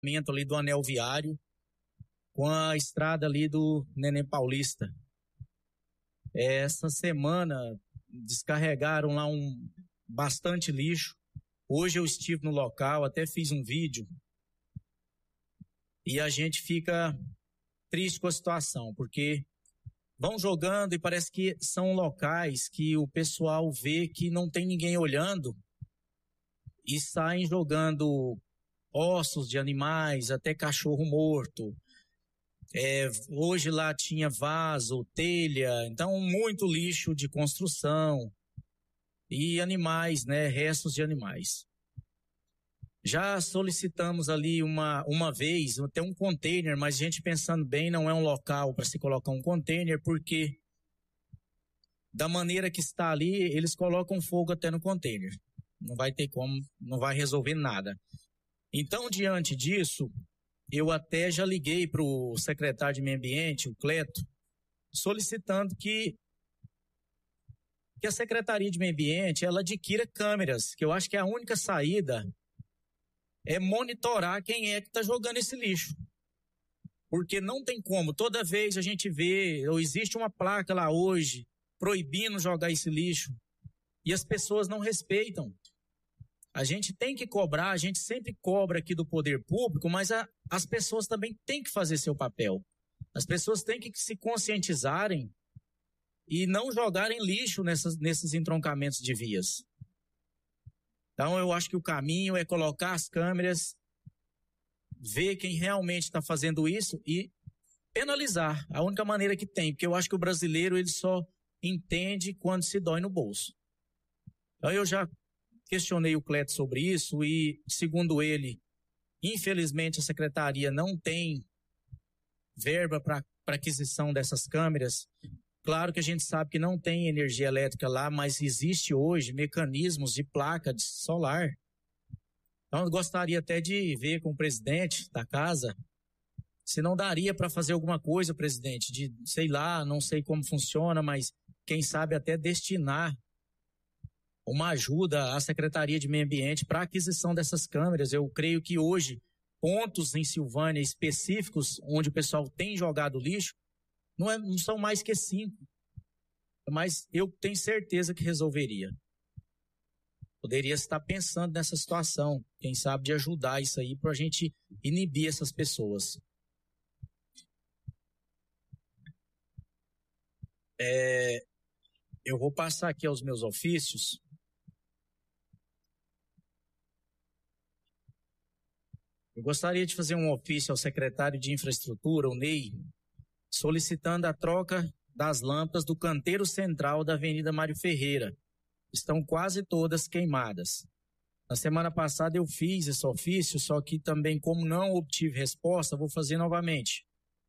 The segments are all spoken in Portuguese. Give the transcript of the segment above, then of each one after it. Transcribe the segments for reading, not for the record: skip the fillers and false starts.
ali do anel viário com a estrada ali do Neném Paulista. Essa semana descarregaram lá bastante lixo. Hoje eu estive no local, até fiz um vídeo e a gente fica triste com a situação, porque vão jogando e parece que são locais que o pessoal vê que não tem ninguém olhando e saem jogando ossos de animais, até cachorro morto. Hoje lá tinha vaso, telha, então muito lixo de construção e animais, né, restos de animais. Já solicitamos ali uma vez, até um container, mas a gente pensando bem, não é um local para se colocar um container, porque da maneira que está ali, eles colocam fogo até no container. Não vai ter como, não vai resolver nada. Então, diante disso, eu até já liguei para o secretário de Meio Ambiente, o Cleto, solicitando que a Secretaria de Meio Ambiente ela adquira câmeras, que eu acho que a única saída é monitorar quem é que está jogando esse lixo. Porque não tem como, toda vez a gente vê, ou existe uma placa lá hoje, proibindo jogar esse lixo, e as pessoas não respeitam. A gente tem que cobrar, a gente sempre cobra aqui do poder público, mas as pessoas também têm que fazer seu papel. As pessoas têm que se conscientizarem e não jogarem lixo nesses entroncamentos de vias. Então eu acho que o caminho é colocar as câmeras, ver quem realmente está fazendo isso e penalizar. A única maneira que tem, porque eu acho que o brasileiro ele só entende quando se dói no bolso. Então eu já questionei o Cleto sobre isso e, segundo ele, infelizmente a secretaria não tem verba para aquisição dessas câmeras. Claro que a gente sabe que não tem energia elétrica lá, mas existe hoje mecanismos de placa de solar. Então eu gostaria até de ver com o presidente da casa se não daria para fazer alguma coisa, presidente, de, sei lá, não sei como funciona, mas quem sabe até destinar uma ajuda à Secretaria de Meio Ambiente para a aquisição dessas câmeras. Eu creio que hoje, pontos em Silvânia específicos onde o pessoal tem jogado lixo, não são mais que 5. Mas eu tenho certeza que resolveria. Poderia estar pensando nessa situação, quem sabe de ajudar isso aí para a gente inibir essas pessoas. Eu vou passar aqui aos meus ofícios. Eu gostaria de fazer um ofício ao secretário de Infraestrutura, o Ney, solicitando a troca das lâmpadas do canteiro central da Avenida Mário Ferreira. Estão quase todas queimadas. Na semana passada eu fiz esse ofício, só que também, como não obtive resposta, vou fazer novamente.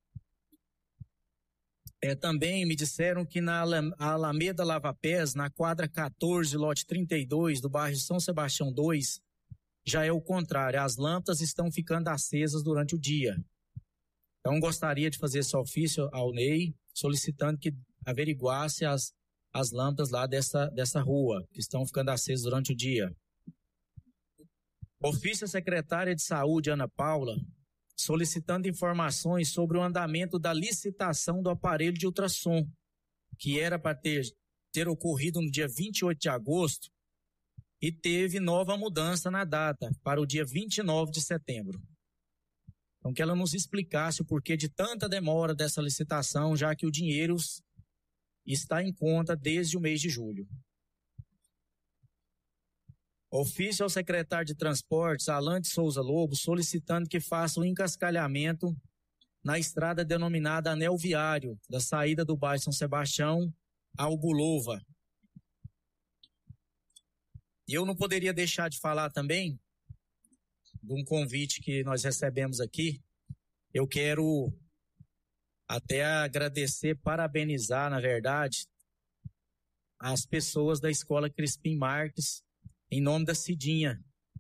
Também me disseram que na Alameda Lava Pés, na quadra 14, lote 32, do bairro São Sebastião 2, já é o contrário, as lâmpadas estão ficando acesas durante o dia. Então gostaria de fazer esse ofício ao Ney, solicitando que averiguasse as lâmpadas lá dessa rua, que estão ficando acesas durante o dia. Ofício à secretária de Saúde, Ana Paula, solicitando informações sobre o andamento da licitação do aparelho de ultrassom, que era para ter ocorrido no dia 28 de agosto e teve nova mudança na data, para o dia 29 de setembro. Então, que ela nos explicasse o porquê de tanta demora dessa licitação, já que o dinheiro está em conta desde o mês de julho. Ofício ao secretário de Transportes, Alan de Souza Lobo, solicitando que faça o encascalhamento na estrada denominada Anel Viário, da saída do bairro São Sebastião ao Bulova. E eu não poderia deixar de falar também de um convite que nós recebemos aqui. Eu quero até agradecer, parabenizar, na verdade, as pessoas da Escola Crispim Marques, em nome da Cidinha,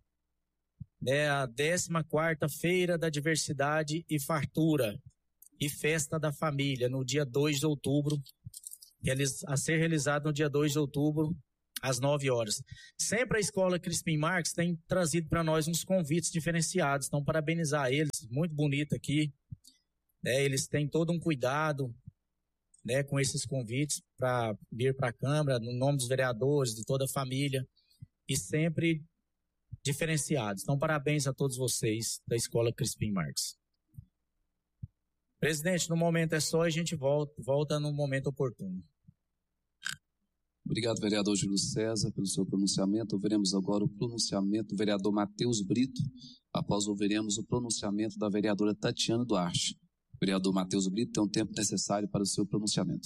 a 14ª Feira da Diversidade e Fartura e Festa da Família, no dia 2 de outubro, a ser realizado no dia 2 de outubro, às 9 horas. Sempre a Escola Crispim Marques tem trazido para nós uns convites diferenciados, então parabenizar eles, muito bonito aqui, né? Eles têm todo um cuidado, né, com esses convites para vir para a Câmara, no nome dos vereadores, de toda a família, e sempre diferenciados. Então, parabéns a todos vocês da Escola Crispim Marques. Presidente, no momento é só, a gente volta no momento oportuno. Obrigado, vereador Júlio César, pelo seu pronunciamento. Ouviremos agora o pronunciamento do vereador Matheus Brito. Após, ouviremos o pronunciamento da vereadora Tatiana Duarte. O vereador Matheus Brito tem um tempo necessário para o seu pronunciamento.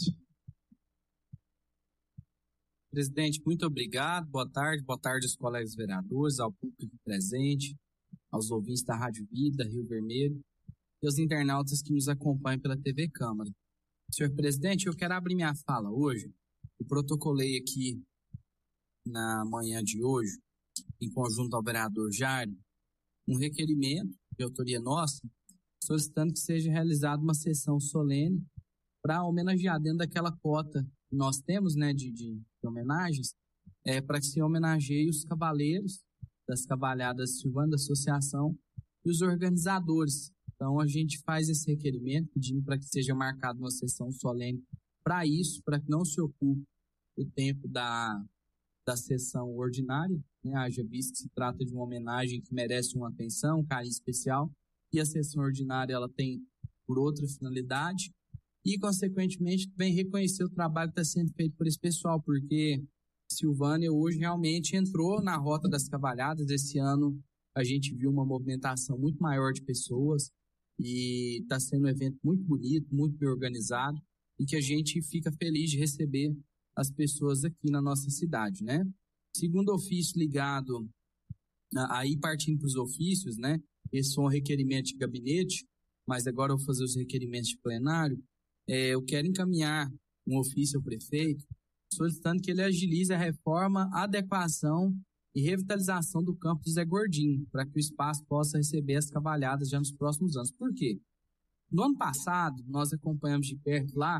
Presidente, muito obrigado. Boa tarde aos colegas vereadores, ao público presente, aos ouvintes da Rádio Vida, Rio Vermelho e aos internautas que nos acompanham pela TV Câmara. Senhor presidente, eu quero abrir minha fala hoje. Eu protocolei aqui na manhã de hoje, em conjunto ao vereador Jairo, um requerimento de autoria nossa, solicitando que seja realizada uma sessão solene para homenagear dentro daquela cota que nós temos, né, de homenagens, para que se homenageie os cavaleiros das cavalhadas Silvana da Associação e os organizadores. Então a gente faz esse requerimento pedindo para que seja marcada uma sessão solene para isso, para que não se ocupe o tempo da sessão ordinária, né? Haja visto que se trata de uma homenagem que merece uma atenção, um carinho especial, e a sessão ordinária ela tem por outra finalidade, e consequentemente vem reconhecer o trabalho que está sendo feito por esse pessoal, porque Silvânia hoje realmente entrou na rota das cavalhadas. Esse ano a gente viu uma movimentação muito maior de pessoas, e está sendo um evento muito bonito, muito bem organizado, e que a gente fica feliz de receber as pessoas aqui na nossa cidade, né? Segundo ofício ligado, aí partindo para os ofícios, né? Esse foi um requerimento de gabinete, mas agora eu vou fazer os requerimentos de plenário. Eu quero encaminhar um ofício ao prefeito solicitando que ele agilize a reforma, adequação e revitalização do campo do Zé Gordinho, para que o espaço possa receber as cavalhadas já nos próximos anos. Por quê? No ano passado, nós acompanhamos de perto lá,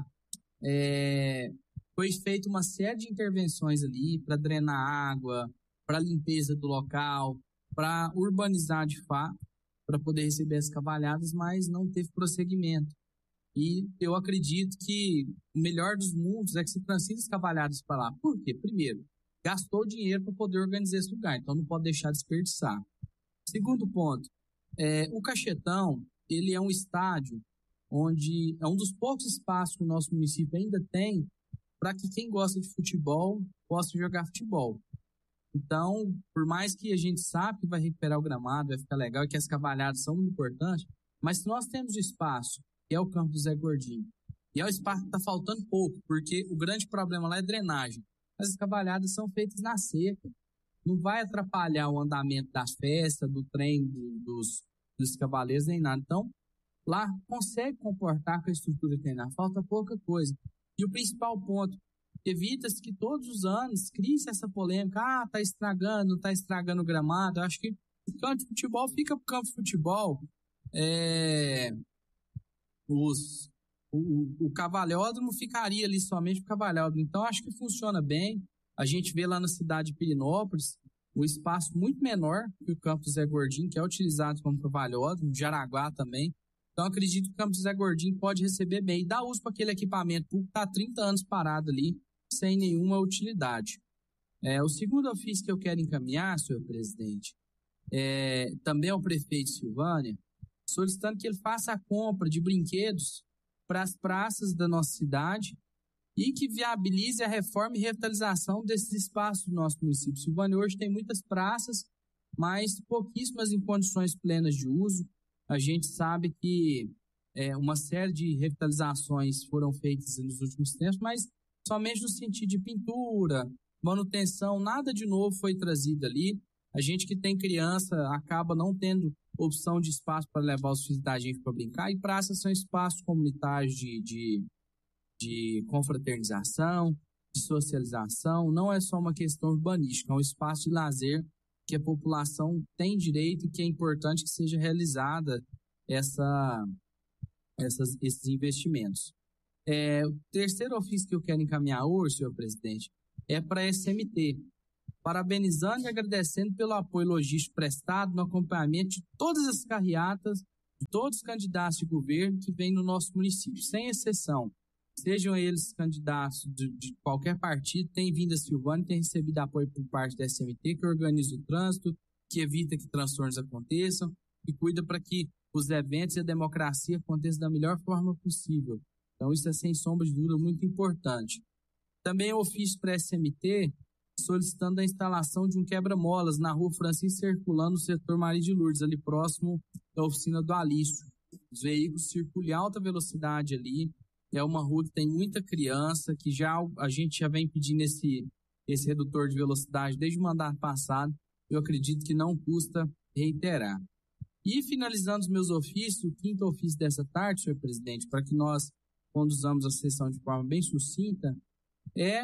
foi feita uma série de intervenções ali para drenar água, para limpeza do local, para urbanizar de fato, para poder receber as cavalhadas, mas não teve prosseguimento. E eu acredito que o melhor dos mundos é que se transfira as cavalhadas para lá. Por quê? Primeiro, gastou dinheiro para poder organizar esse lugar, então não pode deixar de desperdiçar. Segundo ponto, o Cachetão, ele é um estádio onde é um dos poucos espaços que o nosso município ainda tem para que quem gosta de futebol possa jogar futebol. Então, por mais que a gente sabe que vai recuperar o gramado, vai ficar legal e que as cavalhadas são muito importantes, mas se nós temos o espaço, que é o campo do Zé Gordinho, e é o espaço que está faltando pouco, porque o grande problema lá é drenagem. As cavalhadas são feitas na seca, não vai atrapalhar o andamento das festas, do trem, dos cavaleiros, nem nada. Então, lá consegue comportar com a estrutura que tem lá, falta pouca coisa. E o principal ponto, evita-se que todos os anos crie-se essa polêmica, tá estragando, não tá estragando o gramado. Eu acho que o campo de futebol fica pro campo de futebol. O cavalhódromo ficaria ali somente pro cavalhódromo. Então, acho que funciona bem. A gente vê lá na cidade de Pirinópolis um espaço muito menor que o campo Zé Gordinho, que é utilizado como cavalhódromo, de Jaraguá também. Então, acredito que o campo Zé Gordinho pode receber bem e dar uso para aquele equipamento público que está há 30 anos parado ali, sem nenhuma utilidade. O segundo ofício que eu quero encaminhar, senhor presidente, também ao prefeito Silvânia, solicitando que ele faça a compra de brinquedos para as praças da nossa cidade e que viabilize a reforma e revitalização desses espaços do nosso município. Silvânia hoje tem muitas praças, mas pouquíssimas em condições plenas de uso. A gente sabe que uma série de revitalizações foram feitas nos últimos tempos, mas somente no sentido de pintura, manutenção, nada de novo foi trazido ali. A gente que tem criança acaba não tendo opção de espaço para levar os filhos da gente para brincar, e praças são espaços comunitários de confraternização, de socialização, não é só uma questão urbanística, é um espaço de lazer que a população tem direito e que é importante que seja realizada esses investimentos. O terceiro ofício que eu quero encaminhar hoje, senhor presidente, é para a SMT. Parabenizando e agradecendo pelo apoio logístico prestado no acompanhamento de todas as carreatas, de todos os candidatos de governo que vêm no nosso município, sem exceção. Sejam eles candidatos de qualquer partido, têm vindo a Silvânia, têm recebido apoio por parte da SMT, que organiza o trânsito, que evita que transtornos aconteçam e cuida para que os eventos e a democracia aconteçam da melhor forma possível. Então, isso é, sem sombra de dúvida, muito importante. Também o ofício para a SMT, solicitando a instalação de um quebra-molas na rua Francisco Circulando, no setor Maria de Lourdes, ali próximo da oficina do Alício. Os veículos circulam em alta velocidade ali. É uma rua que tem muita criança, que a gente já vem pedindo esse redutor de velocidade desde o mandato passado. Eu acredito que não custa reiterar. E finalizando os meus ofícios, o quinto ofício dessa tarde, senhor presidente, para que nós conduzamos a sessão de forma bem sucinta, é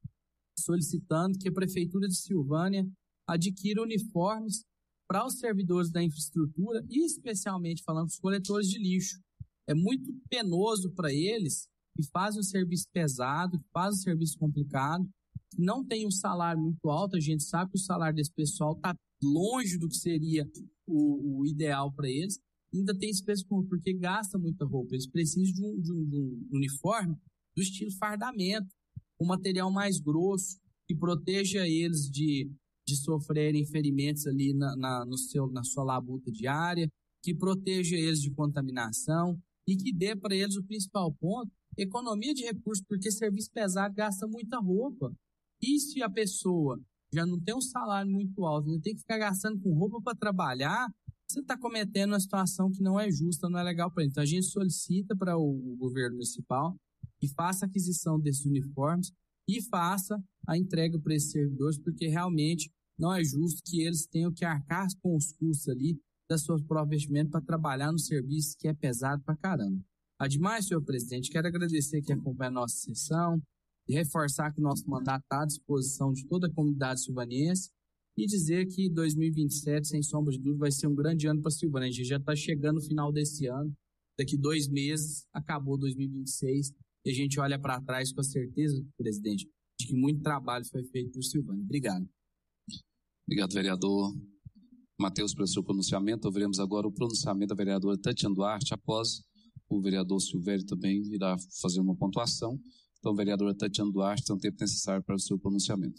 solicitando que a Prefeitura de Silvânia adquira uniformes para os servidores da infraestrutura e especialmente falando dos coletores de lixo. É muito penoso para eles, que fazem um serviço pesado, que fazem um serviço complicado, que não tem um salário muito alto. A gente sabe que o salário desse pessoal está longe do que seria o ideal para eles. Ainda tem espécie porque gasta muita roupa. Eles precisam de um uniforme do estilo fardamento, um material mais grosso, que proteja eles de sofrerem ferimentos ali na sua labuta diária, que proteja eles de contaminação e que dê para eles o principal ponto, economia de recursos, porque serviço pesado gasta muita roupa. E se a pessoa já não tem um salário muito alto, ainda tem que ficar gastando com roupa para trabalhar, você está cometendo uma situação que não é justa, não é legal para ele. Então a gente solicita para o governo municipal que faça a aquisição desses uniformes e faça a entrega para esses servidores, porque realmente não é justo que eles tenham que arcar com os custos ali das suas próprias vestimentas para trabalhar no serviço que é pesado para caramba. Ademais, senhor presidente, quero agradecer que acompanha a nossa sessão e reforçar que o nosso mandato está à disposição de toda a comunidade silvaniense e dizer que 2027, sem sombra de dúvida, vai ser um grande ano para Silvânia. A gente já está chegando no final desse ano, daqui 2 meses, acabou 2026, e a gente olha para trás com a certeza, presidente, de que muito trabalho foi feito por Silvânia. Obrigado. Obrigado, vereador Matheus, pelo seu pronunciamento. Ouviremos agora o pronunciamento da vereadora Tatiana Duarte. Após, o vereador Silvério também irá fazer uma pontuação. Então, vereadora Tatiana Duarte tem o tempo necessário para o seu pronunciamento.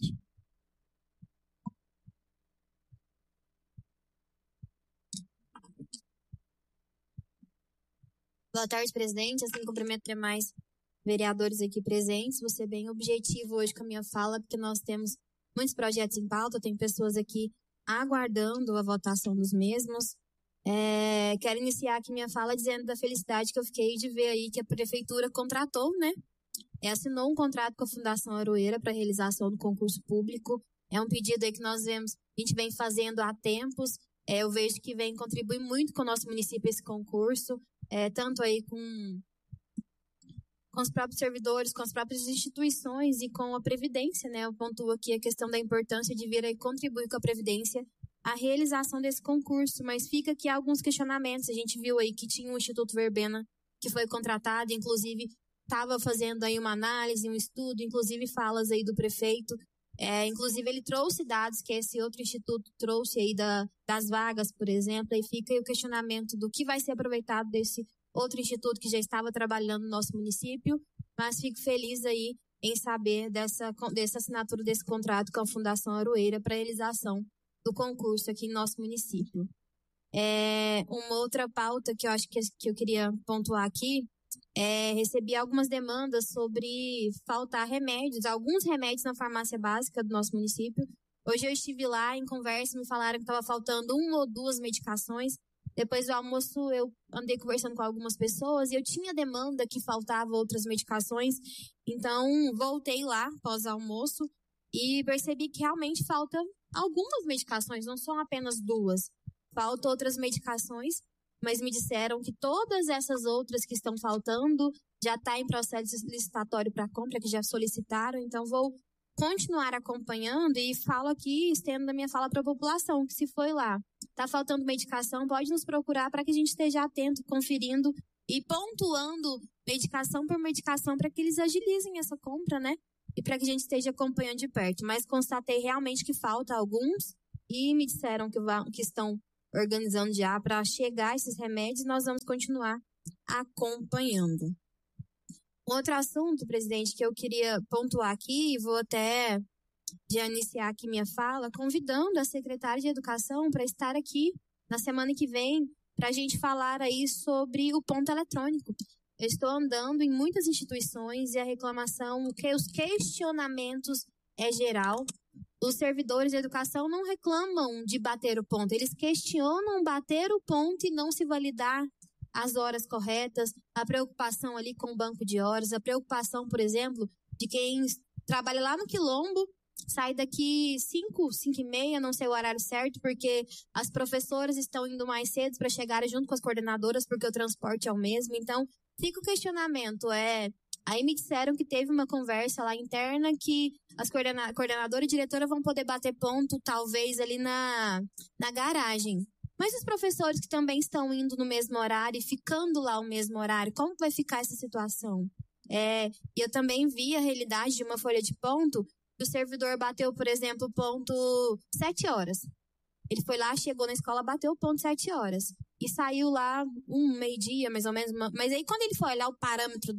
Boa tarde, presidente. Assim, cumprimento demais vereadores aqui presentes. Vou ser bem objetivo hoje com a minha fala, porque nós temos muitos projetos em pauta, tem pessoas aqui aguardando a votação dos mesmos. Quero iniciar aqui minha fala dizendo da felicidade que eu fiquei de ver aí que a prefeitura contratou, né? Assinou um contrato com a Fundação Aroeira para a realização do concurso público. É um pedido aí que a gente vem fazendo há tempos. Eu vejo que vem contribuir muito com o nosso município esse concurso, tanto aí com os próprios servidores, com as próprias instituições e com a Previdência, né? Eu pontuo aqui a questão da importância de vir aí contribuir com a Previdência a realização desse concurso, mas fica aqui alguns questionamentos. A gente viu aí que tinha um Instituto Verbena que foi contratado, inclusive estava fazendo aí uma análise, um estudo, inclusive falas aí do prefeito. Inclusive ele trouxe dados que esse outro instituto trouxe aí das vagas, por exemplo, e fica aí o questionamento do que vai ser aproveitado desse outro instituto que já estava trabalhando no nosso município, mas fico feliz aí em saber dessa assinatura desse contrato com a Fundação Aroeira para a realização do concurso aqui em nosso município. Uma outra pauta que eu acho que eu queria pontuar aqui, recebi algumas demandas sobre faltar remédios, alguns remédios na farmácia básica do nosso município. Hoje eu estive lá em conversa, me falaram que estava faltando 1 ou 2 medicações. Depois do almoço eu andei conversando com algumas pessoas e eu tinha demanda que faltava outras medicações. Então voltei lá após o almoço e percebi que realmente falta algumas medicações, não são apenas 2. Faltam outras medicações, mas me disseram que todas essas outras que estão faltando já está em processo licitatório para compra, que já solicitaram. Então vou continuar acompanhando e falo aqui, estendo a minha fala para a população, que se foi lá, está faltando medicação, pode nos procurar para que a gente esteja atento, conferindo e pontuando medicação por medicação para que eles agilizem essa compra, né? e para que a gente esteja acompanhando de perto. Mas constatei realmente que falta alguns e me disseram que estão organizando já para chegar esses remédios e nós vamos continuar acompanhando. Outro assunto, presidente, que eu queria pontuar aqui, e vou até já iniciar aqui minha fala, convidando a secretária de Educação para estar aqui na semana que vem, para a gente falar aí sobre o ponto eletrônico. Eu estou andando em muitas instituições e a reclamação, os questionamentos é geral. Os servidores de educação não reclamam de bater o ponto, eles questionam bater o ponto e não se validar as horas corretas, a preocupação ali com o banco de horas, a preocupação, por exemplo, de quem trabalha lá no Quilombo, sai daqui 5h30, não sei o horário certo, porque as professoras estão indo mais cedo para chegarem junto com as coordenadoras, porque o transporte é o mesmo. Então, fica o questionamento, aí me disseram que teve uma conversa lá interna que as coordenadora e diretora vão poder bater ponto, talvez ali na garagem. Mas os professores que também estão indo no mesmo horário e ficando lá o mesmo horário, como vai ficar essa situação? E eu também vi a realidade de uma folha de ponto, que o servidor bateu, por exemplo, ponto 7 horas. Ele foi lá, chegou na escola, bateu o ponto 7 horas. E saiu lá meio-dia, mais ou menos. Mas aí, quando ele foi olhar o parâmetro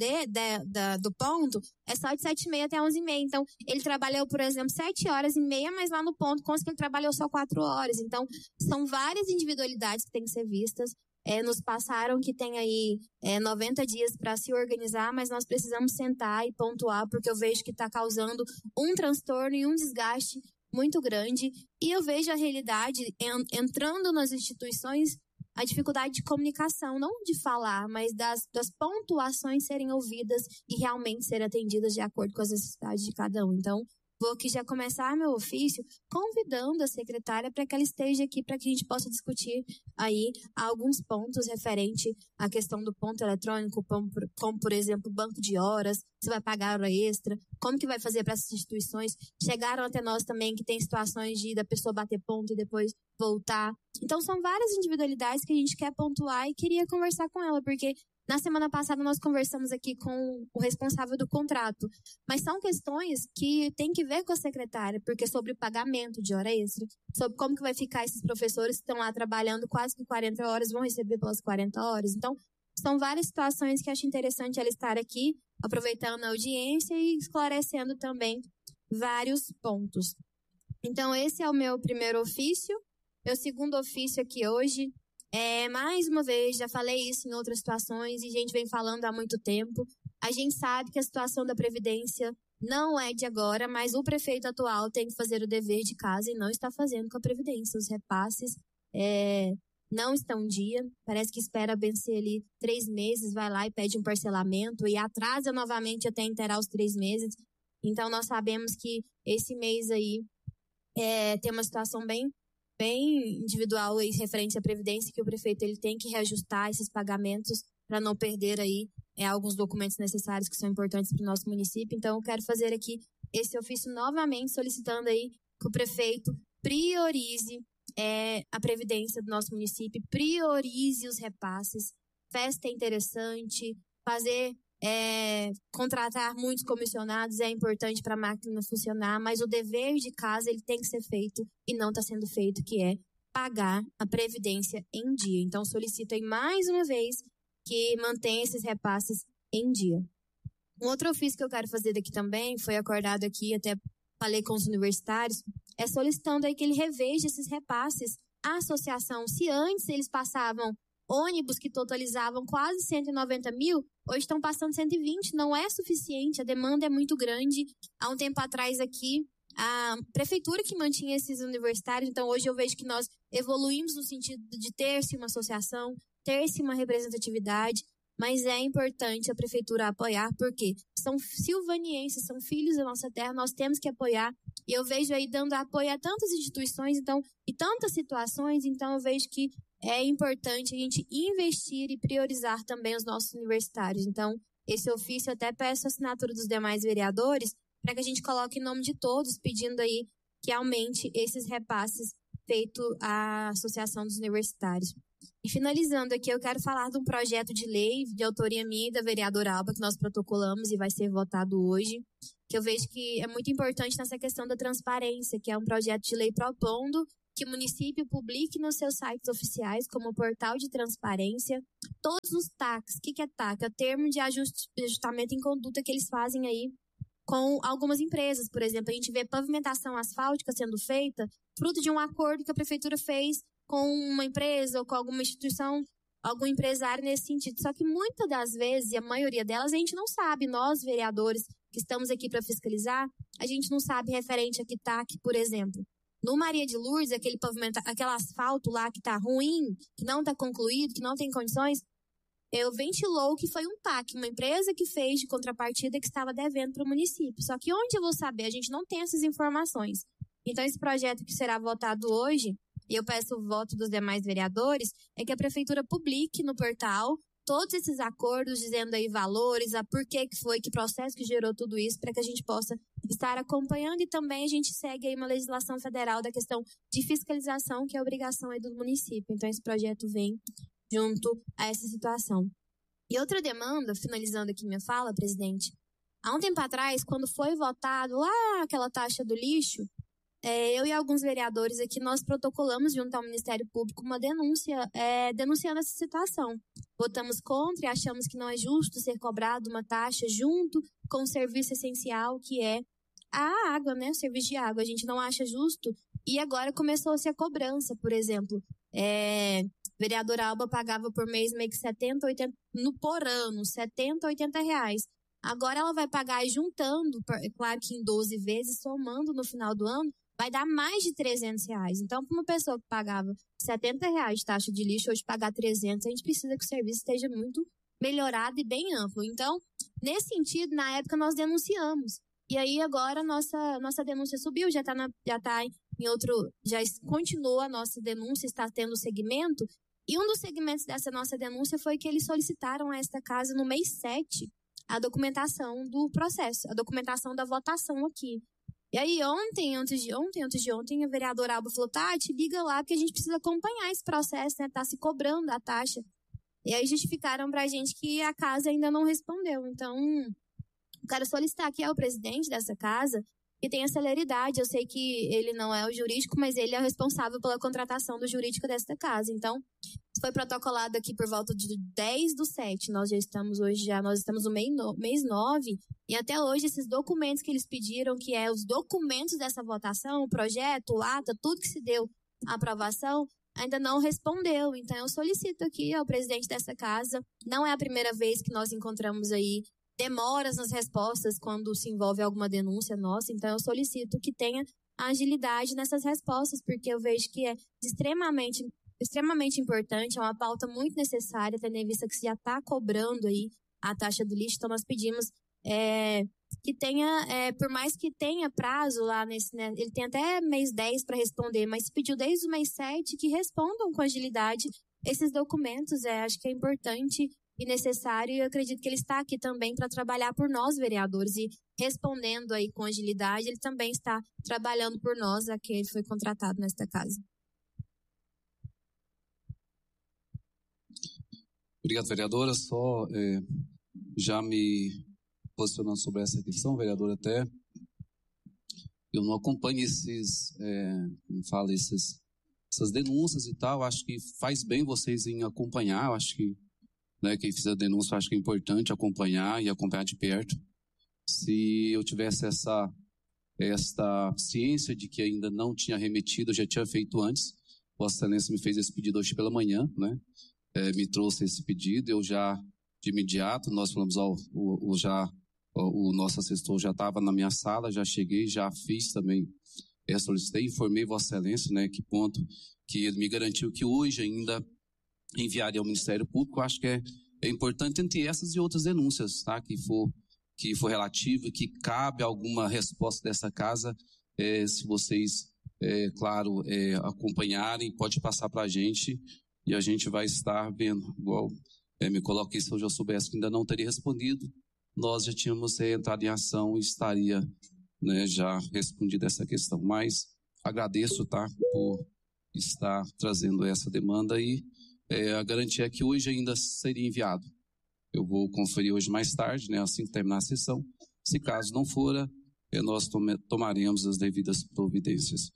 do ponto, é só de 7h30 até 11h30. Então, ele trabalhou, por exemplo, 7h30, mas lá no ponto consta que ele trabalhou só 4 horas. Então, são várias individualidades que têm que ser vistas. Nos passaram que tem aí 90 dias para se organizar, mas nós precisamos sentar e pontuar, porque eu vejo que está causando um transtorno e um desgaste muito grande. E eu vejo a realidade entrando nas instituições, a dificuldade de comunicação, não de falar, mas das pontuações serem ouvidas e realmente serem atendidas de acordo com as necessidades de cada um. Então, vou aqui já começar meu ofício convidando a secretária para que ela esteja aqui para que a gente possa discutir aí alguns pontos referente à questão do ponto eletrônico, como por exemplo, banco de horas, você vai pagar hora extra, como que vai fazer para essas instituições. Chegaram até nós também que tem situações da pessoa bater ponto e depois voltar. Então, são várias individualidades que a gente quer pontuar e queria conversar com ela, porque na semana passada nós conversamos aqui com o responsável do contrato, mas são questões que tem que ver com a secretária, porque sobre o pagamento de hora extra, sobre como que vai ficar esses professores que estão lá trabalhando quase que 40 horas, vão receber pelas 40 horas. Então, são várias situações que acho interessante ela estar aqui, aproveitando a audiência e esclarecendo também vários pontos. Então, esse é o meu primeiro ofício. Meu segundo ofício aqui hoje mais uma vez, já falei isso em outras situações e a gente vem falando há muito tempo. A gente sabe que a situação da Previdência não é de agora, mas o prefeito atual tem que fazer o dever de casa e não está fazendo com a Previdência. Os repasses não estão em dia, parece que espera vencer ali 3 meses, vai lá e pede um parcelamento e atrasa novamente até inteirar os 3 meses. Então, nós sabemos que esse mês aí tem uma situação bem individual e referente à Previdência, que o prefeito ele tem que reajustar esses pagamentos para não perder aí alguns documentos necessários que são importantes para o nosso município. Então, eu quero fazer aqui esse ofício novamente, solicitando aí que o prefeito priorize a Previdência do nosso município, priorize os repasses. Festa é interessante, contratar muitos comissionados é importante para a máquina funcionar, mas o dever de casa ele tem que ser feito e não está sendo feito, que é pagar a Previdência em dia. Então, solicito aí mais uma vez que mantenha esses repasses em dia. Um outro ofício que eu quero fazer daqui também, foi acordado aqui, até falei com os universitários, solicitando aí que ele reveja esses repasses à associação. Se antes eles passavam ônibus que totalizavam quase 190 mil, hoje estão passando 120, não é suficiente, a demanda é muito grande. Há um tempo atrás aqui, a prefeitura que mantinha esses universitários, então hoje eu vejo que nós evoluímos no sentido de ter-se uma associação, ter-se uma representatividade, mas é importante a prefeitura apoiar, porque são silvanienses, são filhos da nossa terra, nós temos que apoiar, e eu vejo aí dando apoio a tantas instituições e tantas situações, então eu vejo que é importante a gente investir e priorizar também os nossos universitários. Então, esse ofício até peço a assinatura dos demais vereadores para que a gente coloque em nome de todos, pedindo aí que aumente esses repasses feito à Associação dos Universitários. E finalizando aqui, eu quero falar de um projeto de lei de autoria minha e da vereadora Alba, que nós protocolamos e vai ser votado hoje, que eu vejo que é muito importante nessa questão da transparência, que é um projeto de lei propondo que o município publique nos seus sites oficiais, como portal de transparência, todos os TACs. O que é TAC? É o termo de ajustamento em conduta que eles fazem aí com algumas empresas. Por exemplo, a gente vê pavimentação asfáltica sendo feita fruto de um acordo que a prefeitura fez com uma empresa ou com alguma instituição, algum empresário nesse sentido. Só que muitas das vezes, e a maioria delas, a gente não sabe. Nós, vereadores, que estamos aqui para fiscalizar, a gente não sabe referente a que TAC, por exemplo. No Maria de Lourdes, aquele asfalto lá que está ruim, que não está concluído, que não tem condições, eu ventilou que foi um TAC, uma empresa que fez de contrapartida que estava devendo para o município. Só que onde eu vou saber? A gente não tem essas informações. Então, esse projeto que será votado hoje, e eu peço o voto dos demais vereadores, é que a prefeitura publique no portal todos esses acordos, dizendo aí valores, a porquê que foi, que processo que gerou tudo isso, para que a gente possa estar acompanhando, e também a gente segue aí uma legislação federal da questão de fiscalização, que é a obrigação aí do município. Então, esse projeto vem junto a essa situação. E outra demanda, finalizando aqui minha fala, presidente, há um tempo atrás, quando foi votado lá aquela taxa do lixo, eu e alguns vereadores aqui, nós protocolamos junto ao Ministério Público uma denúncia, denunciando essa situação. Votamos contra e achamos que não é justo ser cobrado uma taxa junto com o serviço essencial, que é a água, né? O serviço de água. A gente não acha justo. E agora começou-se a cobrança, por exemplo. Vereadora Alba pagava por mês meio que 70, 80, por ano, 70, 80 reais. Agora ela vai pagar juntando, claro que em 12 vezes, somando no final do ano, vai dar mais de 300 reais. Então, para uma pessoa que pagava 70 reais de taxa de lixo, hoje pagar 300, a gente precisa que o serviço esteja muito melhorado e bem amplo. Então, nesse sentido, na época, nós denunciamos. E aí, agora, nossa denúncia subiu, já continua a nossa denúncia, está tendo segmento. E um dos segmentos dessa nossa denúncia foi que eles solicitaram a esta casa, no mês 7, a documentação do processo, a documentação da votação aqui. E aí, antes de ontem, a vereadora Alba falou, Tati, liga lá, porque a gente precisa acompanhar esse processo, né? Tá se cobrando a taxa. E aí, justificaram pra gente que a casa ainda não respondeu. Então, eu quero solicitar aqui ao presidente dessa casa que tenha celeridade. Eu sei que ele não é o jurídico, mas ele é o responsável pela contratação do jurídico desta casa. Então, foi protocolado aqui por volta de 10/7. Nós estamos no mês 9, e até hoje esses documentos que eles pediram, que é os documentos dessa votação, o projeto, o ata, tudo que se deu a aprovação, ainda não respondeu. Então, eu solicito aqui ao presidente dessa casa, não é a primeira vez que nós encontramos aí demoras nas respostas quando se envolve alguma denúncia nossa, então eu solicito que tenha agilidade nessas respostas, porque eu vejo que é extremamente importante, é uma pauta muito necessária, tendo em vista que se já está cobrando aí a taxa do lixo. Então nós pedimos que tenha, por mais que tenha prazo lá nesse, né, ele tem até mês 10 para responder, mas pediu desde o mês 7 que respondam com agilidade esses documentos. Acho que é importante e necessário, e eu acredito que ele está aqui também para trabalhar por nós, vereadores, e respondendo aí com agilidade, ele também está trabalhando por nós, a quem ele foi contratado nesta casa. Obrigado, vereadora. Só já me posicionando sobre essa questão, vereadora, até eu não acompanho essas denúncias e tal. Acho que faz bem vocês em acompanhar. Acho que quem fizer a denúncia, acho que é importante acompanhar de perto. Se eu tivesse esta ciência de que ainda não tinha remetido, eu já tinha feito antes. Vossa Excelência me fez esse pedido hoje pela manhã, né? Me trouxe esse pedido, eu já, de imediato, nós falamos, o nosso assessor já estava na minha sala, já cheguei, já fiz também, solicitei, informei Vossa Excelência, né, que ponto que ele me garantiu que hoje ainda enviaria ao Ministério Público. Acho que é importante, entre essas e outras denúncias, tá, que for relativo e que cabe alguma resposta dessa casa, se vocês, claro, acompanharem, pode passar para a gente e a gente vai estar vendo. Igual me coloquei, se eu já soubesse que ainda não teria respondido, nós já tínhamos entrado em ação e estaria, né, já respondido essa questão. Mas agradeço, tá, por estar trazendo essa demanda e a garantia é que hoje ainda seria enviado. Eu vou conferir hoje mais tarde, né, assim que terminar a sessão. Se caso não for, nós tomaremos as devidas providências.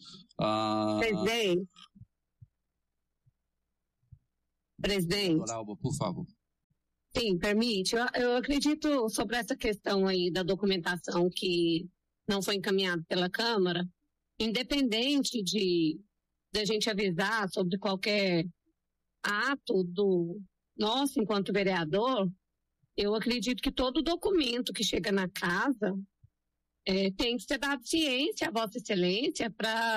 Presidente. Doutora Alba, por favor. Sim, permite. Eu acredito sobre essa questão aí da documentação que não foi encaminhada pela Câmara, independente de a gente avisar sobre qualquer ato do nosso enquanto vereador, eu acredito que todo documento que chega na casa tem que ser dado ciência à Vossa Excelência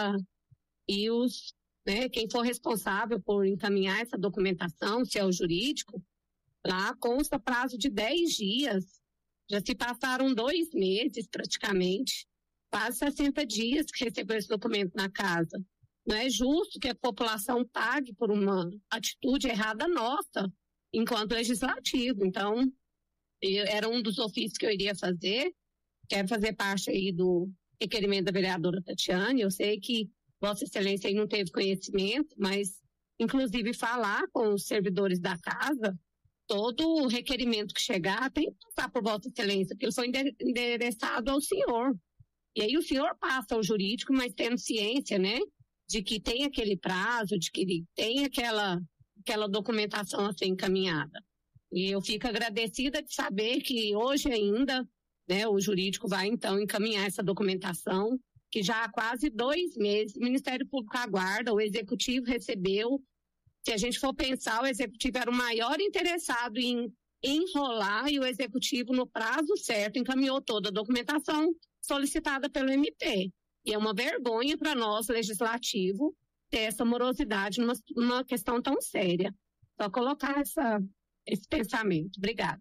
quem for responsável por encaminhar essa documentação, se é o jurídico, lá consta prazo de 10 dias. Já se passaram 2 meses praticamente, quase 60 dias que recebeu esse documento na casa. Não é justo que a população pague por uma atitude errada nossa, enquanto legislativo. Então, era um dos ofícios que eu iria fazer. Quero fazer parte aí do requerimento da vereadora Tatiane. Eu sei que Vossa Excelência aí não teve conhecimento, mas, inclusive, falar com os servidores da casa, todo o requerimento que chegar tem que passar por Vossa Excelência, porque ele foi endereçado ao senhor. E aí o senhor passa ao jurídico, mas tendo ciência, né, de que tem aquele prazo, de que ele tem aquela documentação a ser encaminhada. E eu fico agradecida de saber que hoje ainda, né, o jurídico vai, então, encaminhar essa documentação, que já há quase 2 meses o Ministério Público aguarda, o Executivo recebeu. Se a gente for pensar, o Executivo era o maior interessado em enrolar e o Executivo, no prazo certo, encaminhou toda a documentação solicitada pelo MP. E é uma vergonha para nós, Legislativo, ter essa morosidade numa questão tão séria. Só colocar esse pensamento. Obrigada.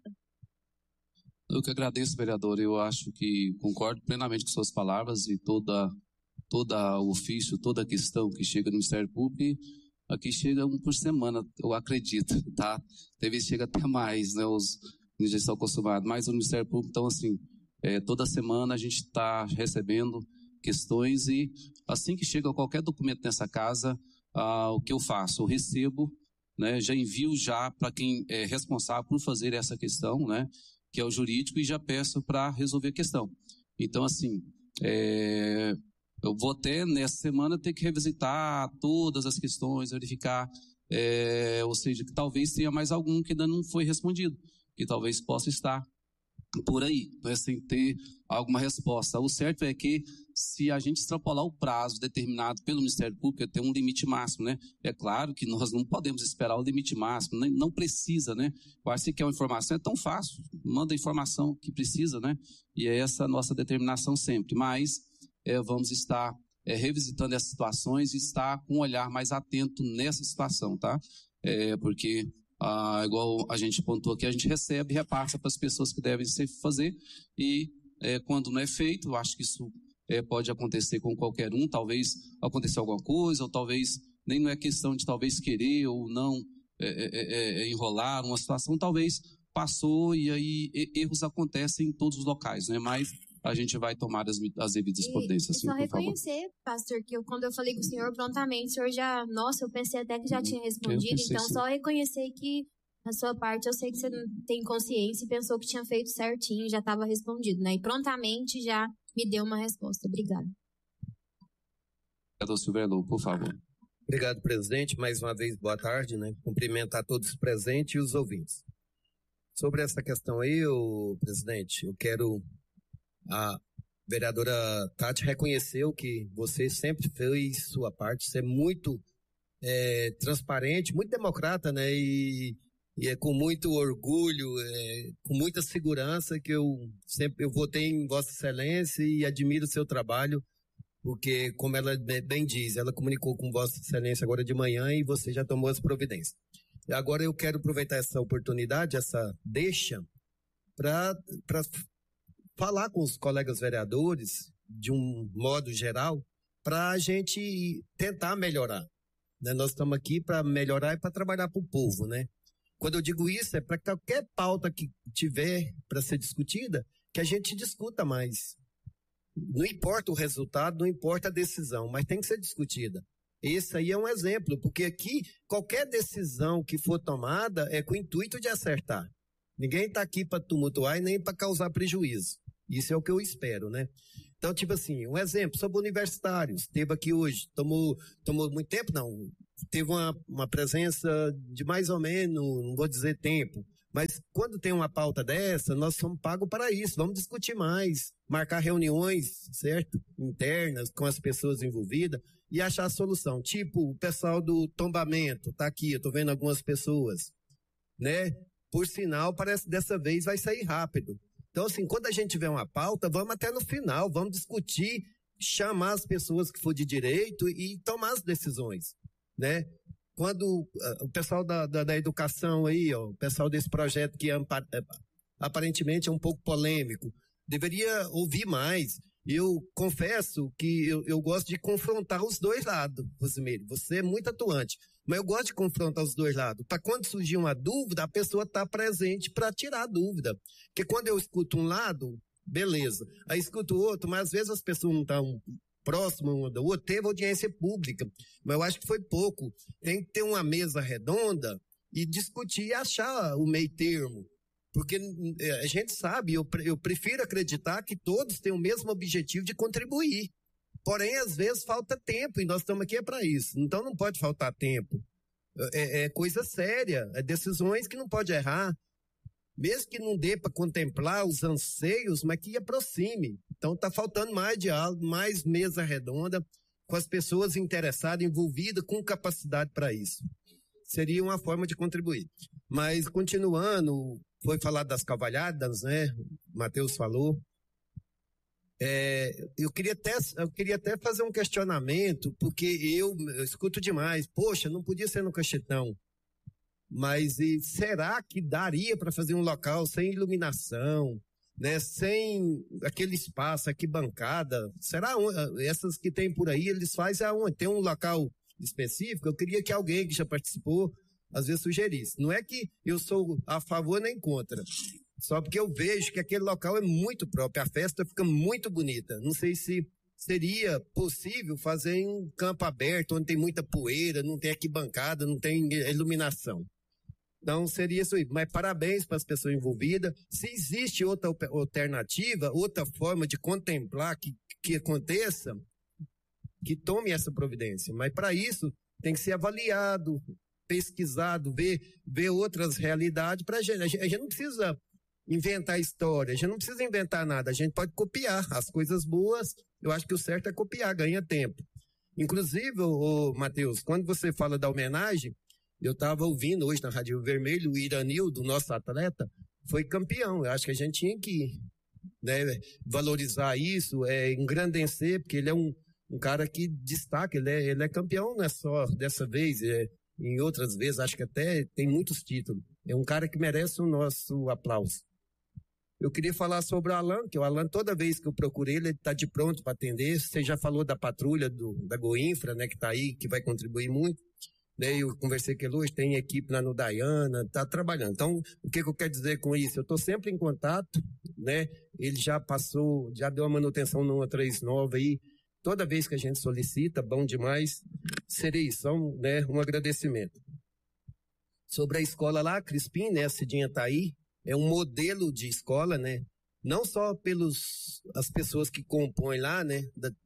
Eu que agradeço, vereador. Eu acho que concordo plenamente com suas palavras e toda o ofício, toda a questão que chega no Ministério Público. Aqui chega um por semana, eu acredito, tá? Talvez chega até mais, né? Os já estão acostumados. Mas o Ministério Público, então, assim, toda semana a gente está recebendo questões e assim que chega qualquer documento nessa casa, o que eu faço? Eu recebo, né? Já envio já para quem é responsável por fazer essa questão, né? Que é o jurídico, e já peço para resolver a questão. Então, assim, eu vou até nessa semana ter que revisitar todas as questões, verificar, ou seja, que talvez tenha mais algum que ainda não foi respondido, que talvez possa estar por aí, né, sem ter alguma resposta. O certo é que, se a gente extrapolar o prazo determinado pelo Ministério Público, tem um limite máximo, né? É claro que nós não podemos esperar o limite máximo, não precisa, né? Mas se quer uma informação, é tão fácil, manda a informação que precisa, né? E é essa a nossa determinação sempre. Mas vamos estar revisitando essas situações e estar com um olhar mais atento nessa situação, tá? Porque igual a gente pontuou aqui, a gente recebe e repassa para as pessoas que devem fazer, e quando não é feito, eu acho que isso pode acontecer com qualquer um, talvez aconteça alguma coisa, ou talvez nem não é questão de talvez querer ou não enrolar uma situação, talvez passou e aí erros acontecem em todos os locais, né? Mas a gente vai tomar as devidas providências. Só reconhecer, pastor, que quando eu falei com o senhor prontamente, o senhor já, nossa, eu pensei até que já tinha respondido, então sim. Só reconhecer que na sua parte eu sei que você tem consciência e pensou que tinha feito certinho, já estava respondido, né? E prontamente já me deu uma resposta. Obrigada. Vereador Silvério, por favor. Obrigado, presidente. Mais uma vez, boa tarde, né? Cumprimentar todos os presentes e os ouvintes. Sobre essa questão aí, presidente, eu quero... A vereadora Tati reconheceu que você sempre fez sua parte, você é muito transparente, muito democrata, né? E é com muito orgulho, com muita segurança que eu votei em Vossa Excelência e admiro o seu trabalho, porque, como ela bem diz, ela comunicou com Vossa Excelência agora de manhã e você já tomou as providências. Agora eu quero aproveitar essa oportunidade, essa deixa, para falar com os colegas vereadores, de um modo geral, para a gente tentar melhorar. Né? Nós estamos aqui para melhorar e para trabalhar para o povo, né? Quando eu digo isso, é para qualquer pauta que tiver para ser discutida, que a gente discuta mais. Não importa o resultado, não importa a decisão, mas tem que ser discutida. Esse aí é um exemplo, porque aqui, qualquer decisão que for tomada é com o intuito de acertar. Ninguém está aqui para tumultuar e nem para causar prejuízo. Isso é o que eu espero, né? Então, tipo assim, um exemplo sobre universitários. Teve aqui hoje, tomou muito tempo, não. Teve uma presença de mais ou menos, não vou dizer tempo. Mas quando tem uma pauta dessa, nós somos pagos para isso. Vamos discutir mais, marcar reuniões, certo? Internas, com as pessoas envolvidas e achar a solução. Tipo, o pessoal do tombamento, tá aqui, eu tô vendo algumas pessoas, né? Por sinal, parece que dessa vez vai sair rápido. Então, assim, quando a gente tiver uma pauta, vamos até no final, vamos discutir, chamar as pessoas que for de direito e tomar as decisões, né? Quando o pessoal da educação aí, ó, o pessoal desse projeto que aparentemente é um pouco polêmico, deveria ouvir mais. Eu confesso que eu gosto de confrontar os dois lados, Rosimeire. Você é muito atuante, mas eu gosto de confrontar os dois lados. Para quando surgir uma dúvida, a pessoa está presente para tirar a dúvida. Porque quando eu escuto um lado, beleza. Aí escuto o outro, mas às vezes as pessoas não estão próximo uma da outra. Teve audiência pública, mas eu acho que foi pouco. Tem que ter uma mesa redonda e discutir e achar o meio termo. Porque a gente sabe, eu prefiro acreditar que todos têm o mesmo objetivo de contribuir. Porém, às vezes falta tempo e nós estamos aqui para isso. Então não pode faltar tempo. É coisa séria, é decisões que não pode errar. Mesmo que não dê para contemplar os anseios, mas que aproxime. Então está faltando mais diálogo, mais mesa redonda, com as pessoas interessadas, envolvidas, com capacidade para isso. Seria uma forma de contribuir. Mas, continuando, foi falado das cavalhadas, né? O Matheus falou. Eu queria até fazer um questionamento, porque eu escuto demais. Poxa, não podia ser no Cachetão. Mas será que daria para fazer um local sem iluminação, né? Sem aquele espaço, arquibancada? Será essas que tem por aí, eles fazem aonde? Tem um local específico? Eu queria que alguém que já participou, às vezes, sugerisse. Não é que eu sou a favor nem contra, só porque eu vejo que aquele local é muito próprio, a festa fica muito bonita. Não sei se seria possível fazer em um campo aberto, onde tem muita poeira, não tem arquibancada, não tem iluminação. Então, seria isso aí. Mas parabéns para as pessoas envolvidas. Se existe outra alternativa, outra forma de contemplar que aconteça, que tome essa providência. Mas para isso, tem que ser avaliado, pesquisado, ver outras realidades para a gente. A gente não precisa inventar história, a gente não precisa inventar nada. A gente pode copiar as coisas boas. Eu acho que o certo é copiar, ganha tempo. Inclusive, Matheus, quando você fala da homenagem, eu estava ouvindo hoje na Rádio Vermelho, o Iranildo, nosso atleta, foi campeão. Eu acho que a gente tinha que, né, valorizar isso, engrandecer, porque ele é um cara que destaca, ele é campeão, não é só dessa vez, em outras vezes, acho que até tem muitos títulos. É um cara que merece o nosso aplauso. Eu queria falar sobre o Alan, que o Alan, toda vez que eu procuro ele está de pronto para atender. Você já falou da patrulha da Goinfra, né, que está aí, que vai contribuir muito. Eu conversei com ele hoje, tem equipe lá no Dayana, está trabalhando. Então, o que eu quero dizer com isso? Eu estou sempre em contato, né? Ele já deu a manutenção no 139 aí. Toda vez que a gente solicita, bom demais. Seria isso, né? Um agradecimento. Sobre a escola lá, Crispim, né? A Cidinha está aí. É um modelo de escola, né? Não só as pessoas que compõem lá, né?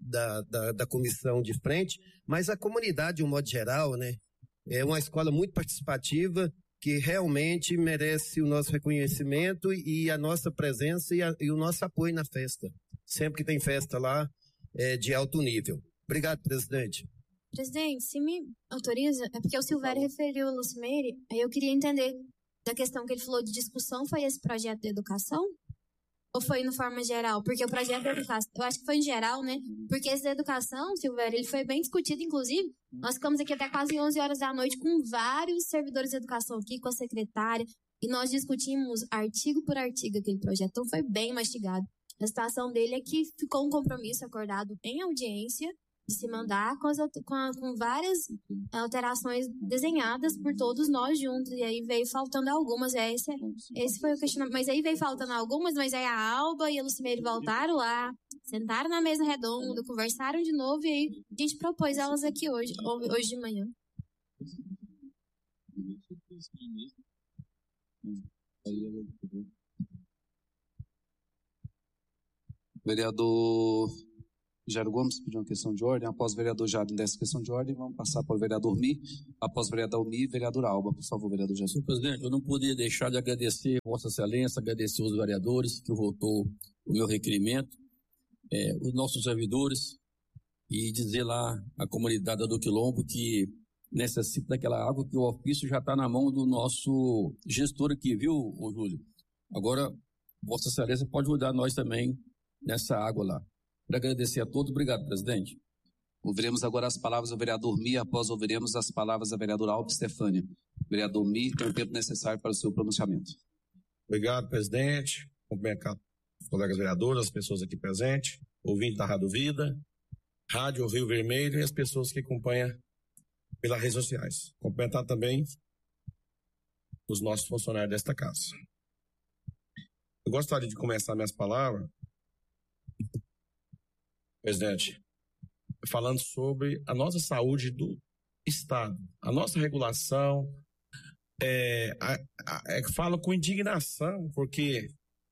Da comissão de frente, mas a comunidade, de um modo geral, né? É uma escola muito participativa, que realmente merece o nosso reconhecimento e a nossa presença e o nosso apoio na festa. Sempre que tem festa lá, é de alto nível. Obrigado, presidente. Presidente, se me autoriza, é porque o Silvério referiu o Lucimeire, aí eu queria entender da questão que ele falou de discussão, foi esse projeto de educação? Ou foi no forma geral? Porque o projeto de educação, eu acho que foi em geral, né? Porque esse da educação, Silvério, ele foi bem discutido, inclusive. Nós ficamos aqui até quase 11 horas da noite com vários servidores de educação aqui, com a secretária, e nós discutimos artigo por artigo aquele projeto. Então foi bem mastigado. A situação dele é que ficou um compromisso acordado em audiência de se mandar com várias alterações desenhadas por todos nós juntos, e aí veio faltando algumas, esse foi o questionamento, mas aí veio faltando algumas, mas aí a Alba e a Lucimeire voltaram lá, sentaram na mesa redonda, conversaram de novo, e aí a gente propôs elas aqui hoje de manhã. Vereador Jairo Gomes pediu uma questão de ordem. Após o vereador Jairo dessa questão de ordem, vamos passar para o vereador Mi. Após o vereador Mi, vereador Alba. Por favor, vereador Jairo. Senhor presidente, eu não poderia deixar de agradecer Vossa Excelência, agradecer os vereadores que votou o meu requerimento, os nossos servidores, e dizer lá à comunidade do Quilombo que necessita daquela água, que o ofício já está na mão do nosso gestor aqui, viu, Júlio? Agora, Vossa Excelência pode ajudar nós também nessa água lá. Quero agradecer a todos. Obrigado, presidente. Ouviremos agora as palavras do vereador Mi, após ouviremos as palavras da vereadora Alba Stefânia. Vereador Mi, tem o tempo necessário para o seu pronunciamento. Obrigado, presidente. Cumprimentar os colegas vereadores, as pessoas aqui presentes, ouvintes da Rádio Vida, Rádio Rio Vermelho e as pessoas que acompanham pelas redes sociais. Cumprimentar também os nossos funcionários desta casa. Eu gostaria de começar minhas palavras, presidente, falando sobre a nossa saúde do Estado. A nossa regulação fala com indignação, porque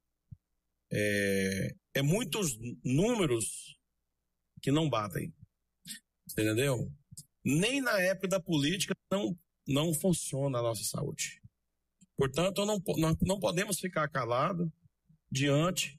muitos números que não batem. Entendeu? Nem na época da política não funciona a nossa saúde. Portanto, nós não podemos ficar calados diante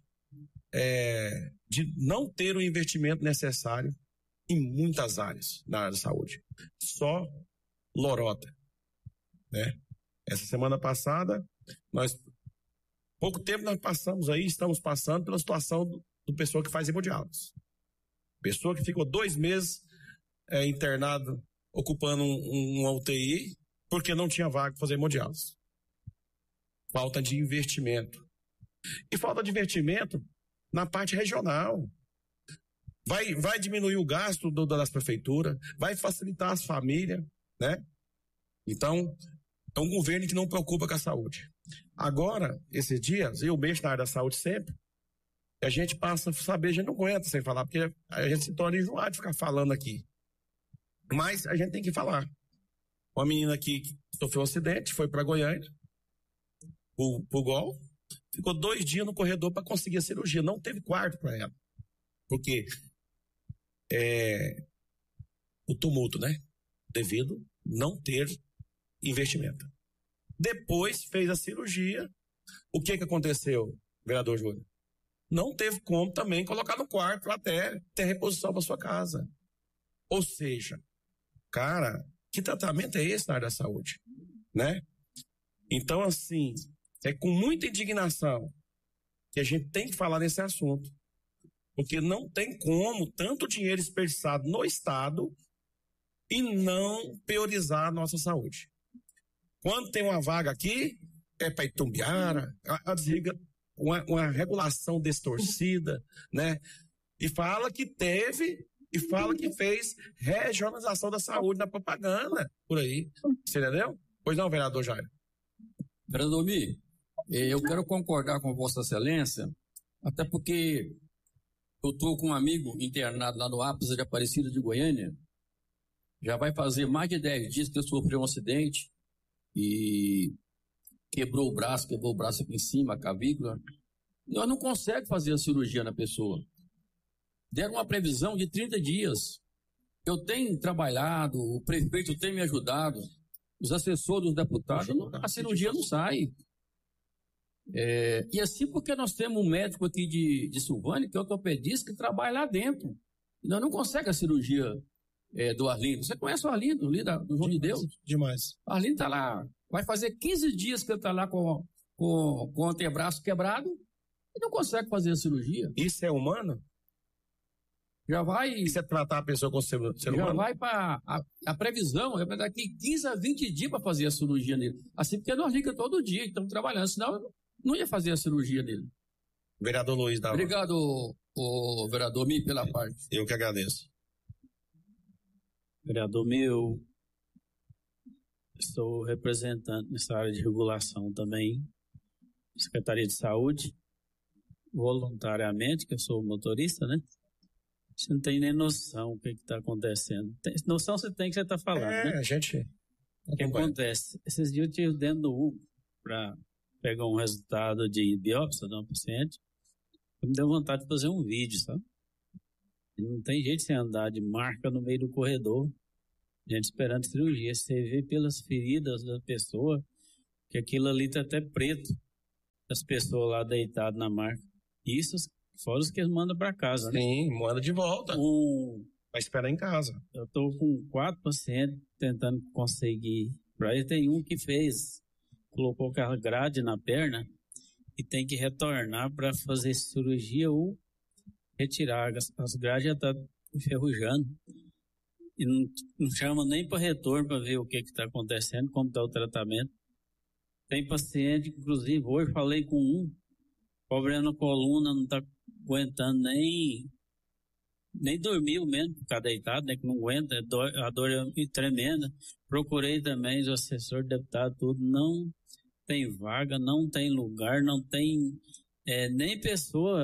de não ter o investimento necessário em muitas áreas na área da saúde. Só lorota, né? Essa semana passada, pouco tempo nós estamos passando pela situação do pessoa que faz hemodiálise. Pessoa que ficou 2 meses internado, ocupando uma UTI, porque não tinha vaga para fazer hemodiálise. Falta de investimento. E falta de investimento na parte regional. Vai diminuir o gasto das prefeituras, vai facilitar as famílias, né? Então, é um governo que não preocupa com a saúde. Agora, esses dias, eu mexo na área da saúde sempre, e a gente passa a saber, a gente não aguenta sem falar, porque a gente se torna enjoado de ficar falando aqui. Mas a gente tem que falar. Uma menina aqui que sofreu um acidente, foi para Goiânia, pro GOL, ficou 2 dias no corredor para conseguir a cirurgia, não teve quarto para ela. Porque o tumulto, né? Devido não ter investimento. Depois fez a cirurgia. O que aconteceu, vereador Júlio? Não teve como também colocar no quarto até ter reposição para sua casa. Ou seja, cara, que tratamento é esse na área da saúde? Né? Então, assim, é com muita indignação que a gente tem que falar nesse assunto. Porque não tem como tanto dinheiro desperdiçado no Estado e não priorizar a nossa saúde. Quando tem uma vaga aqui, é para Itumbiara, uma regulação distorcida, né? E fala que teve, e fala que fez regionalização da saúde na propaganda, por aí. Você entendeu? Pois não, vereador Jairo. Vereador Mi, eu quero concordar com Vossa Excelência, até porque eu estou com um amigo internado lá no Ápice de Aparecida de Goiânia. Já vai fazer mais de 10 dias que ele sofreu um acidente e quebrou o braço aqui em cima, a clavícula. Nós não conseguimos fazer a cirurgia na pessoa. Deram uma previsão de 30 dias. Eu tenho trabalhado, o prefeito tem me ajudado, os assessores dos deputados, a cirurgia não sai. E assim porque nós temos um médico aqui de Silvânia, que é ortopedista, que trabalha lá dentro. E nós não conseguimos a cirurgia do Arlindo. Você conhece o Arlindo, do João de Deus? Demais. O Arlindo está lá, vai fazer 15 dias que ele está lá com o antebraço quebrado e não consegue fazer a cirurgia. Isso é humano? Já vai... Isso é tratar a pessoa como ser humano? Já vai para... A previsão é daqui 15 a 20 dias para fazer a cirurgia nele. Assim porque nós ligamos todo dia, estamos trabalhando, senão não ia fazer a cirurgia dele. Vereador Luiz da Obrigado, o vereador Mi, pela parte. Eu que agradeço. Vereador Mi, eu sou representante nessa área de regulação também, Secretaria de Saúde, voluntariamente, que eu sou motorista, né? Você não tem nem noção do que está acontecendo. Noção você tem que você está falando, né? A gente... O que acontece? Esses dias eu estive dentro do Hugo para pegar um resultado de biópsia de uma paciente Me deu vontade de fazer um vídeo, sabe? E não tem jeito de você andar de marca no meio do corredor, gente esperando cirurgia. Você vê pelas feridas da pessoa que aquilo ali tá até preto, as pessoas lá deitadas na marca. Isso fora os que eles mandam para casa, né? Sim, manda de volta. Vai esperar em casa. Eu tô com 4 pacientes tentando conseguir. Aí tem um que colocou aquela grade na perna e tem que retornar para fazer cirurgia ou retirar. As grades já estão enferrujando. E não chama nem para retorno para ver o que está acontecendo, como está o tratamento. Tem paciente, inclusive, hoje falei com um, problema na coluna, não está aguentando nem dormir mesmo, ficar deitado, né, que não aguenta, a dor é tremenda. Procurei também o assessor, deputado, tudo, não tem vaga, não tem lugar, não tem nem pessoa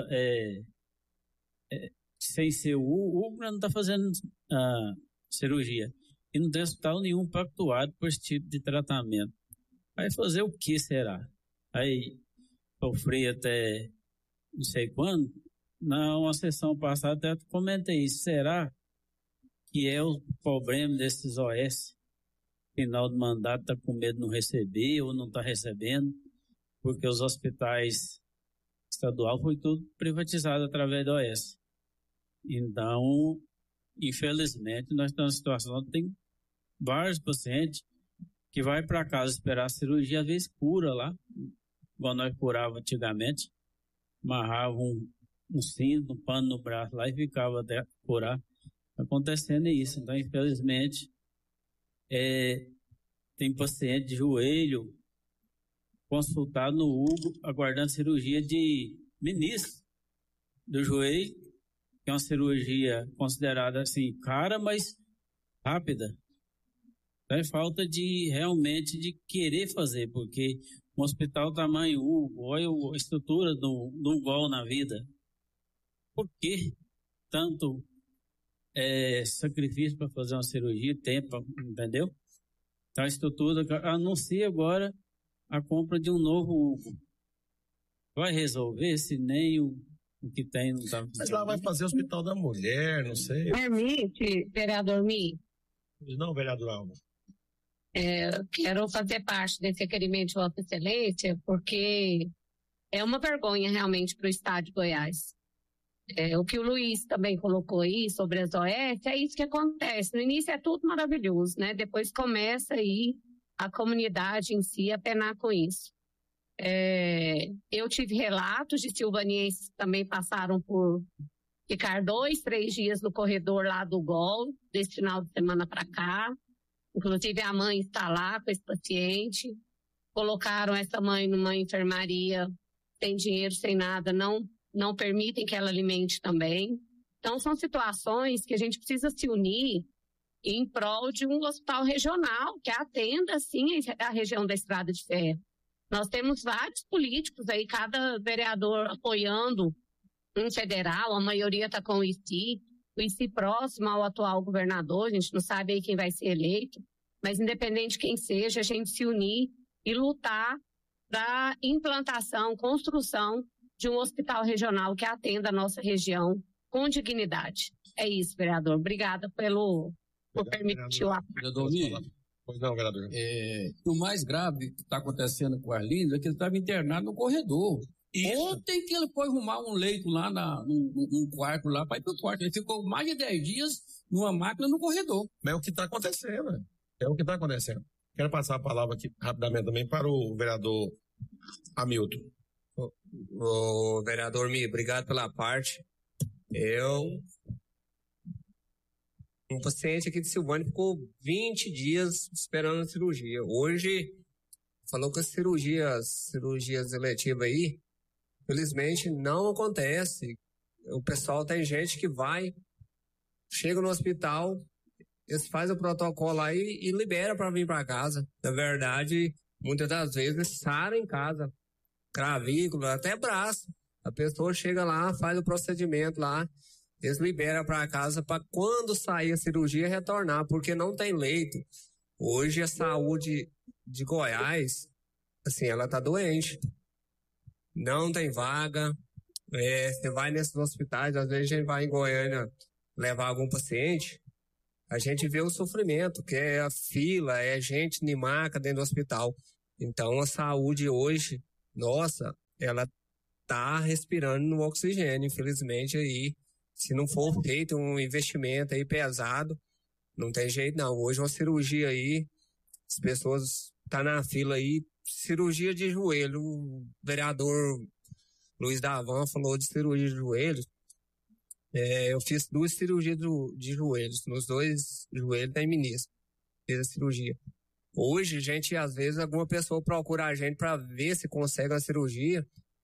sem ser o não está fazendo cirurgia. E não tem hospital nenhum pactuado por esse tipo de tratamento. Aí fazer o que será? Aí sofri até não sei quando, na sessão passada até comentei isso. Será que é o problema desses OS? Final do mandato está com medo de não receber ou não está recebendo, porque os hospitais estaduais foi tudo privatizado através do OS. Então, infelizmente, nós estamos numa situação que tem vários pacientes que vai para casa esperar a cirurgia, às vezes cura lá, igual nós curava antigamente, amarrava um cinto, um pano no braço lá e ficava até curar. Acontecendo isso. Então, infelizmente, tem paciente de joelho consultado no Hugo, aguardando cirurgia de menisco do joelho, que é uma cirurgia considerada assim cara, mas rápida. É falta realmente de querer fazer, porque um hospital tamanho Hugo, olha a estrutura do gol na vida. Por que tanto sacrifício para fazer uma cirurgia, tempo, entendeu? Então a estrutura anuncia agora a compra de um novo Hugo. Vai resolver se nem o que tem não está... Mas lá vai fazer o Hospital da Mulher, não sei. Permite, vereador Mi? Não, vereador Alva. Quero fazer parte desse requerimento de Vossa Excelência, porque é uma vergonha realmente para o Estado de Goiás. O que o Luiz também colocou aí sobre as OS, é isso que acontece. No início é tudo maravilhoso, né? Depois começa aí a comunidade em si a penar com isso. Eu tive relatos de silvanienses que também passaram por ficar 2, 3 dias no corredor lá do GOL, desse final de semana para cá. Inclusive a mãe está lá com esse paciente. Colocaram essa mãe numa enfermaria, sem dinheiro, sem nada, não permitem que ela alimente também. Então, são situações que a gente precisa se unir em prol de um hospital regional que atenda, sim, a região da Estrada de Ferro. Nós temos vários políticos aí, cada vereador apoiando um federal, a maioria está com o ICI próximo ao atual governador, a gente não sabe aí quem vai ser eleito, mas independente de quem seja, a gente se unir e lutar para implantação, construção de um hospital regional que atenda a nossa região com dignidade. É isso, vereador. Obrigada por permitir o apoio. Vereador, pois não, vereador. O mais grave que está acontecendo com o Arlindo é que ele estava internado no corredor. Isso. Ontem que ele foi arrumar um leito lá num quarto lá, para ir para o quarto. Ele ficou mais de 10 dias numa máquina no corredor. Mas é o que está acontecendo. É o que está acontecendo. Quero passar a palavra aqui rapidamente também para o vereador Hamilton. O vereador Mi, obrigado pela parte. Um paciente aqui de Silvânia ficou 20 dias esperando a cirurgia. Hoje, falou que as cirurgias eletivas aí, felizmente não acontece. O pessoal, tem gente que chega no hospital, eles fazem o protocolo lá e libera para vir para casa. Na verdade, muitas das vezes saram em casa, clavícula, até braço. A pessoa chega lá, faz o procedimento lá, eles liberam para casa para quando sair a cirurgia retornar, porque não tem leito. Hoje a saúde de Goiás, assim, ela tá doente. Não tem vaga. Você vai nesses hospitais, às vezes a gente vai em Goiânia levar algum paciente, a gente vê o sofrimento, que é a fila, é gente de maca dentro do hospital. Então a saúde hoje, nossa, ela tá respirando no oxigênio, infelizmente aí, se não for feito um investimento aí pesado, não tem jeito não. Hoje uma cirurgia aí, as pessoas tá na fila aí, cirurgia de joelho, o vereador Luiz Davan falou de cirurgia de joelhos. Eu fiz 2 cirurgias de joelhos, nos 2 joelhos da ministra, fiz a cirurgia. Hoje, gente, às vezes alguma pessoa procura a gente para ver se consegue uma cirurgia,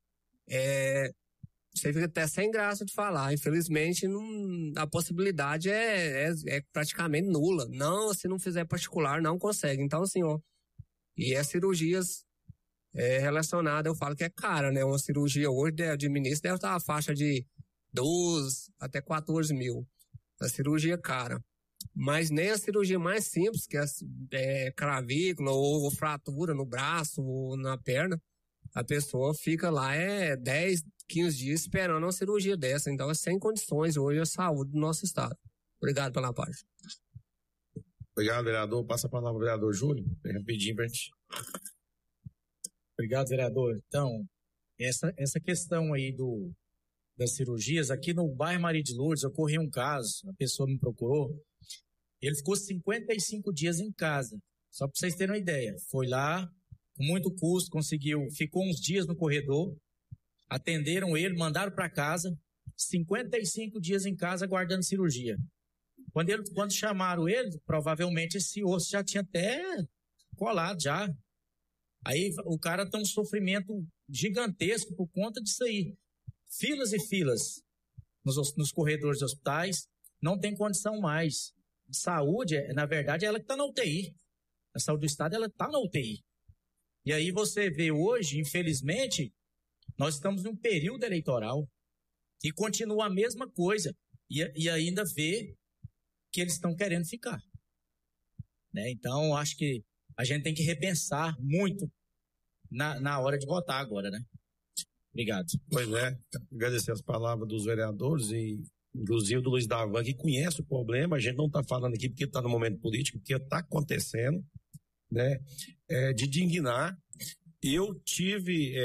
você fica até sem graça de falar. Infelizmente, a possibilidade é praticamente nula. Não, se não fizer particular, não consegue. Então, assim, ó, e as cirurgias relacionadas, eu falo que é cara, né? Uma cirurgia hoje de ministro deve estar na faixa de 12 até 14 mil. A cirurgia cara. Mas nem a cirurgia mais simples, que é cravícula ou fratura no braço ou na perna, a pessoa fica lá 10, 15 dias esperando uma cirurgia dessa. Então é sem condições hoje a saúde do nosso estado. Obrigado pela parte. Obrigado, vereador. Passa a palavra ao vereador Júlio. Bem rapidinho pra gente. Obrigado, vereador. Então, essa questão aí das cirurgias, aqui no bairro Maria de Lourdes, ocorreu um caso, a pessoa me procurou, ele ficou 55 dias em casa, só para vocês terem uma ideia. Foi lá, com muito custo, ficou uns dias no corredor, atenderam ele, mandaram para casa, 55 dias em casa aguardando cirurgia. Quando chamaram ele, provavelmente esse osso já tinha até colado já. Aí o cara tem um sofrimento gigantesco por conta disso aí. Filas e filas nos corredores dos hospitais, não tem condição mais. Saúde, na verdade, ela que está na UTI. A saúde do Estado, ela está na UTI. E aí você vê hoje, infelizmente, nós estamos num período eleitoral e continua a mesma coisa. E ainda vê que eles estão querendo ficar. Né? Então, acho que a gente tem que repensar muito na hora de votar agora, né? Obrigado. Pois é, agradecer as palavras dos vereadores e inclusive do Luiz Davan, que conhece o problema. A gente não está falando aqui porque está no momento político, porque está acontecendo, né? De dignar. Eu tive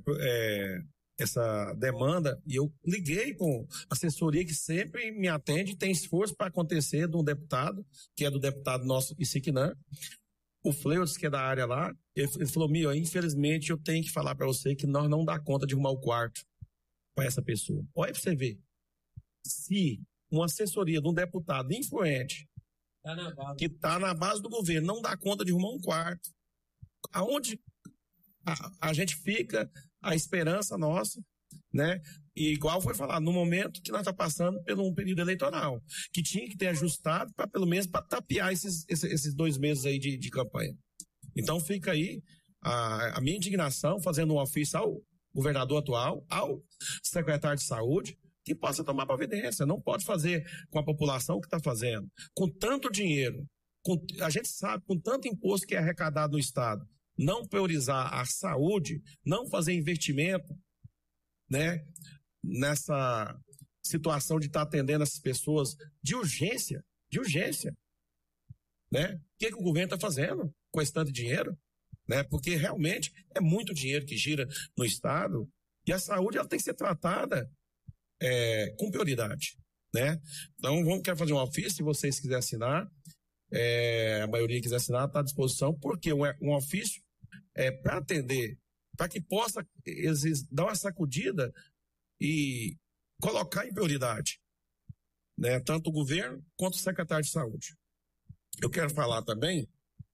essa demanda e eu liguei com a assessoria que sempre me atende, tem esforço para acontecer de um deputado, que é do deputado nosso Isiquinã, o Fleuris, que é da área lá. Ele falou: infelizmente eu tenho que falar para você que nós não dá conta de arrumar o quarto para essa pessoa. Olha para você ver. Se uma assessoria de um deputado influente, que está na base do governo, não dá conta de arrumar um quarto, aonde a gente fica, a esperança nossa, né? E igual foi falado, no momento que nós estamos passando por um período eleitoral, que tinha que ter ajustado para pelo menos para tapear esses 2 meses aí de campanha. Então fica aí a minha indignação, fazendo um ofício ao governador atual, ao secretário de saúde, que possa tomar providência. Não pode fazer com a população que está fazendo, com tanto dinheiro, a gente sabe, com tanto imposto que é arrecadado no Estado, não priorizar a saúde, não fazer investimento, né, nessa situação de estar atendendo essas pessoas de urgência, né? O que o governo está fazendo com esse tanto de dinheiro? Né? Porque realmente é muito dinheiro que gira no Estado e a saúde ela tem que ser tratada com prioridade, né? Então, quero fazer um ofício, se vocês quiserem assinar, a maioria quiser assinar, está à disposição, porque um ofício para atender, para que possa dar uma sacudida e colocar em prioridade, né? Tanto o governo quanto o secretário de saúde. Eu quero falar também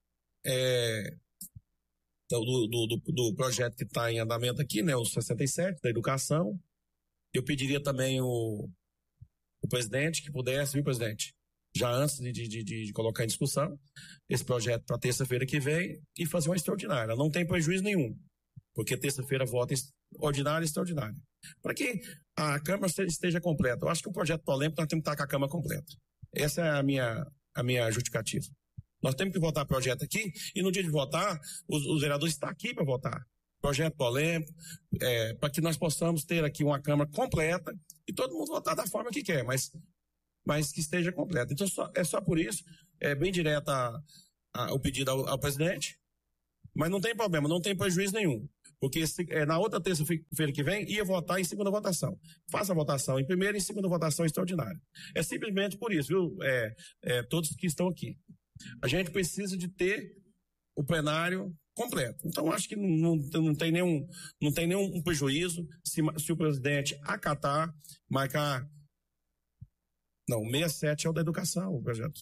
do projeto que está em andamento aqui, né? O 67, da educação. Eu pediria também o presidente que pudesse, viu, presidente? Já antes de colocar em discussão esse projeto para terça-feira que vem e fazer uma extraordinária. Não tem prejuízo nenhum, porque terça-feira vota ordinária e extraordinária. Para que a Câmara esteja completa. Eu acho que o projeto polêmico nós temos que estar com a Câmara completa. Essa é a minha justificativa. Nós temos que votar projeto aqui e no dia de votar, os vereadores estão aqui para votar. projeto polêmico, para que nós possamos ter aqui uma Câmara completa e todo mundo votar da forma que quer, mas que esteja completa. Então, é só por isso, é bem direto o pedido ao presidente, mas não tem problema, não tem prejuízo nenhum, porque na outra terça-feira que vem ia votar em segunda votação. Faça a votação em primeira e em segunda votação extraordinária. É simplesmente por isso, viu? Todos que estão aqui. A gente precisa de ter o plenário completo. Então, acho que não tem nenhum prejuízo se o presidente acatar, marcar. Não, 67 é o da educação, o projeto.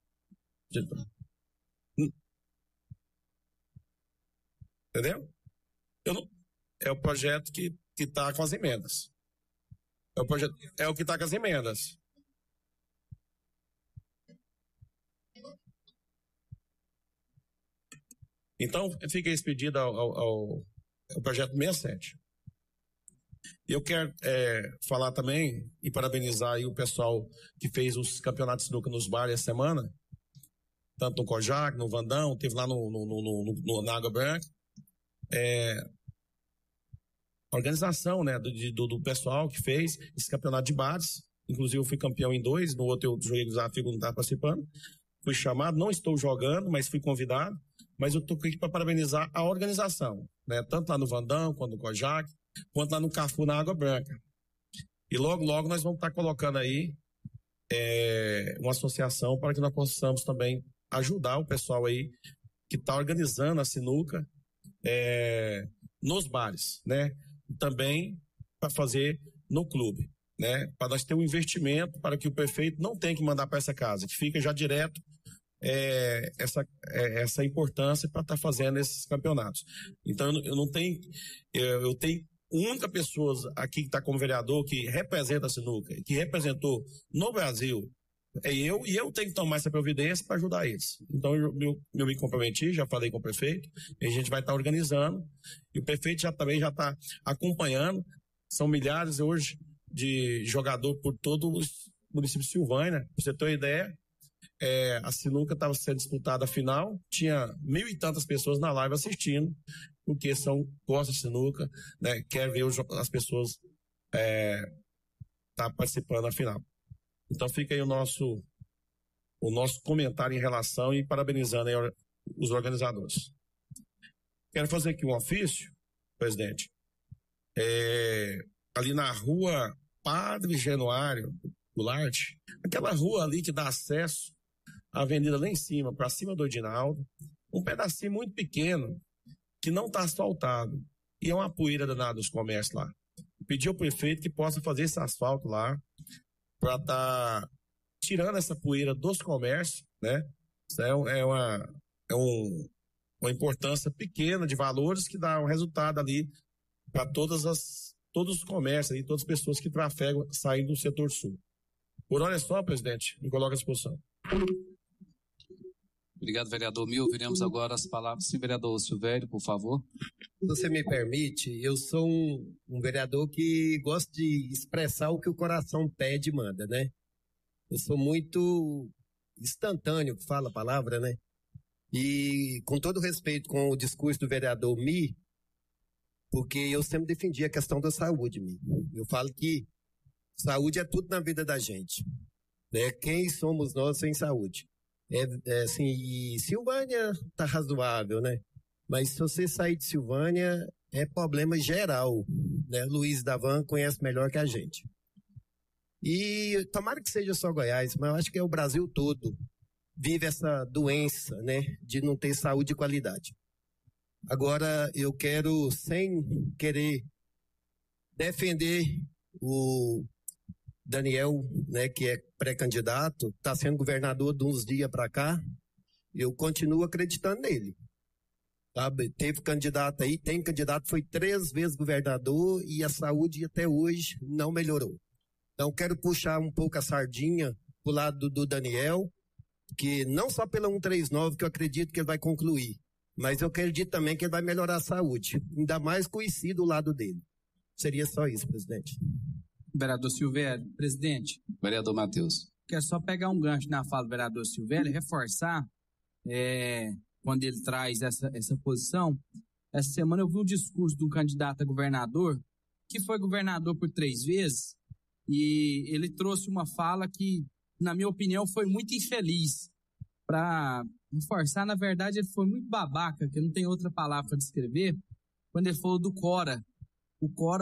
Entendeu? É o projeto que está com as emendas. É o que está com as emendas. Então, fica esse pedido ao projeto 67. Eu quero falar também e parabenizar aí o pessoal que fez os campeonatos de sinuca nos bares essa semana, tanto no Kojak, no Vandão, teve lá na Água Branca. Organização, né, do pessoal que fez esse campeonato de bares. Inclusive, eu fui campeão em 2, no outro eu joguei desafio, não estava participando. Fui chamado, não estou jogando, mas fui convidado. Mas eu estou aqui para parabenizar a organização, né, tanto lá no Vandão, quanto no Kojak, quanto lá no Cafu, na Água Branca. E logo nós vamos estar colocando aí uma associação para que nós possamos também ajudar o pessoal aí que está organizando a sinuca nos bares, né? Também para fazer no clube, né? Para nós ter um investimento para que o prefeito não tenha que mandar para essa casa, que fica já direto essa importância para estar fazendo esses campeonatos. Então, eu tenho única pessoa aqui que está como vereador que representa a sinuca, que representou no Brasil, e eu tenho que tomar essa providência para ajudar eles. Então, eu me comprometi, já falei com o prefeito, e a gente vai estar organizando, e o prefeito também já está acompanhando. São milhares hoje de jogadores por todo o município de Silvânia. Para você ter uma ideia, a sinuca estava sendo disputada a final, tinha 1.000 e tantas pessoas na live assistindo, porque gostam de sinuca, né, quer ver as pessoas tá participando da final. Então fica aí o nosso comentário em relação e parabenizando aí os organizadores. Quero fazer aqui um ofício, presidente. Ali na rua Padre Januário Goulart, aquela rua ali que dá acesso à avenida lá em cima, para cima do Edinaldo, um pedacinho muito pequeno que não está asfaltado. E é uma poeira danada dos comércios lá. Pedi ao prefeito que possa fazer esse asfalto lá, para estar tirando essa poeira dos comércios, né? Isso é uma importância pequena de valores que dá um resultado ali para todos os comércios e todas as pessoas que trafegam saindo do setor sul. Por hora é só, presidente, me coloca à disposição. Obrigado, vereador Mil. Ouviremos agora as palavras do vereador Silvério, por favor. Se você me permite, eu sou um vereador que gosta de expressar o que o coração pede e manda, né? Eu sou muito instantâneo, que fala a palavra, né? E com todo respeito com o discurso do vereador Mi, porque eu sempre defendi a questão da saúde, Mi. Eu falo que saúde é tudo na vida da gente, né? Quem somos nós sem saúde? Assim, e Silvânia tá razoável, né? Mas se você sair de Silvânia, é problema geral, né? Luiz Davan conhece melhor que a gente. E tomara que seja só Goiás, mas eu acho que é o Brasil todo vive essa doença, né? De não ter saúde de qualidade. Agora, eu quero, sem querer defender o Daniel, né, que é pré-candidato, está sendo governador de uns dias para cá, eu continuo acreditando nele. Sabe? Teve candidato aí, tem candidato, foi 3 vezes governador e a saúde até hoje não melhorou. Então quero puxar um pouco a sardinha pro lado do Daniel, que não só pela 139 que eu acredito que ele vai concluir, mas eu acredito também que ele vai melhorar a saúde, ainda mais conhecido o lado dele. Seria só isso, presidente. Vereador Silvério, presidente. Vereador Matheus. Quero só pegar um gancho na fala do vereador Silvério e reforçar, quando ele traz essa posição, essa semana eu vi um discurso de um candidato a governador, que foi governador por 3 vezes, e ele trouxe uma fala que, na minha opinião, foi muito infeliz. Para reforçar, na verdade, ele foi muito babaca, que não tem outra palavra para descrever, quando ele falou do Cora. O Cora